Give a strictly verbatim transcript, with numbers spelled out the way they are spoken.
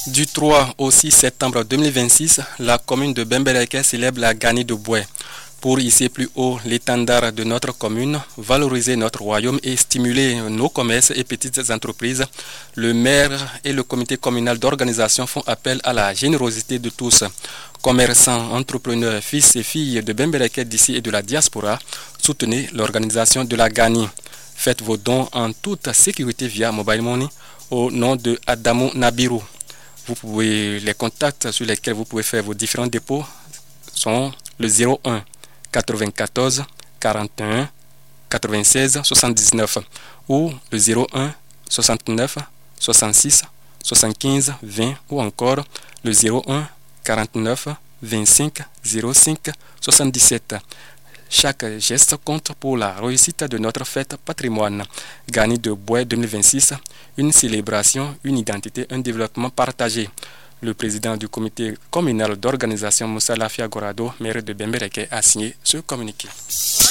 Du trois au six septembre deux mille vingt-six, la commune de Bembereke célèbre la Gani de Boué. Pour hisser plus haut l'étendard de notre commune, valoriser notre royaume et stimuler nos commerces et petites entreprises, le maire et le comité communal d'organisation font appel à la générosité de tous. Commerçants, entrepreneurs, fils et filles de Bembereke d'ici et de la diaspora, soutenez l'organisation de la Gani. Faites vos dons en toute sécurité via Mobile Money au nom de Adamo Nabiru. Vous pouvez, les contacts sur lesquels vous pouvez faire vos différents dépôts sont le zéro un quatre-vingt-quatorze quarante et un quatre-vingt-seize soixante-dix-neuf ou le zéro un soixante-neuf soixante-six soixante-quinze vingt ou encore le zéro un quarante-neuf vingt-cinq zéro cinq soixante-dix-sept. Chaque geste compte pour la réussite de notre fête patrimoine. Gani de Boué deux mille vingt-six, une célébration, une identité, un développement partagé. Le président du comité communal d'organisation Moussa Lafia Gorado, maire de Bembereke, a signé ce communiqué.